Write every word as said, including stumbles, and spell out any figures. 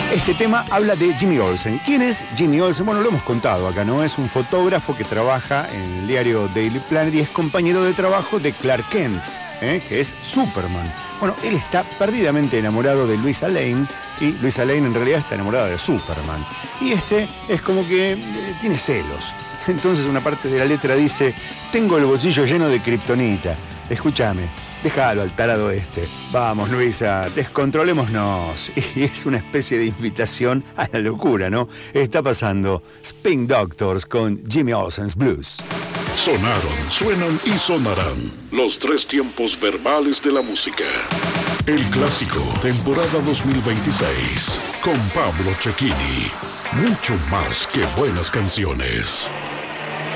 Este tema habla de Jimmy Olsen. ¿Quién es Jimmy Olsen? Bueno, lo hemos contado acá, ¿no? Es un fotógrafo que trabaja en el diario Daily Planet y es compañero de trabajo de Clark Kent, ¿eh? Que es Superman. Bueno, él está perdidamente enamorado de Luisa Lane y Luisa Lane en realidad está enamorada de Superman. Y este es como que eh, tiene celos. Entonces una parte de la letra dice: tengo el bolsillo lleno de kriptonita. Escúchame, déjalo al tarado este. Vamos, Luisa, descontrolémonos. Y es una especie de invitación a la locura, ¿no? Está pasando Spin Doctors con Jimmy Olsen's Blues. Sonaron, suenan y sonarán los tres tiempos verbales de la música. El clásico, temporada dos mil veintiséis, con Pablo Cecchini. Mucho más que buenas canciones.